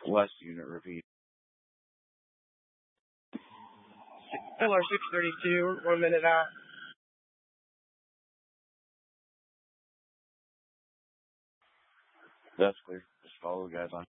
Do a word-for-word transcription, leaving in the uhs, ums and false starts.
West unit, repeat. L R six thirty-two, one minute out. That's clear. Just follow the guidelines.